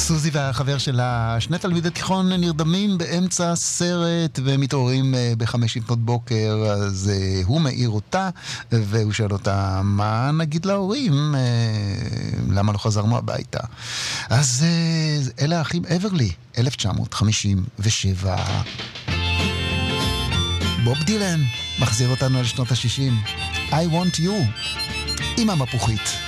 סוזי והחבר שלה, שני תלמידי תיכון נרדמים באמצע סרט ומתעוררים ב5 לפנות בוקר, אז הוא מעיר אותה והוא שואל אותה, מה נגיד להורים? למה לא חזרנו הביתה? אז אלה האחים אברלי, 1957. בוב דילן מחזיר אותנו על שנות ה-60. I want you עם המפוחית.